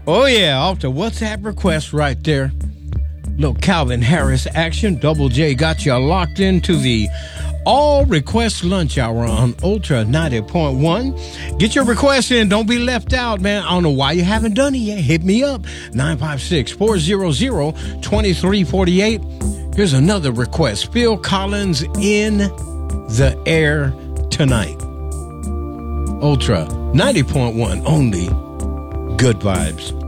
Oh, yeah, off the WhatsApp request right there. Little Calvin Harris action. Double J got you locked into the all request lunch hour on Ultra 90.1. Get your request in. Don't be left out, man. I don't know why you haven't done it yet. Hit me up. 956-400-2348. Here's another request. Phil Collins, In the Air Tonight. Ultra 90.1, only good vibes.